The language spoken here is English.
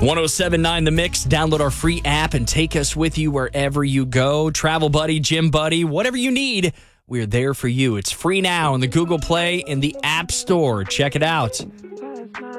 1079 The Mix. Download our free app and take us with you wherever you go. Travel buddy, gym buddy, whatever you need, we're there for you. It's free now in the Google Play and the App Store. Check it out.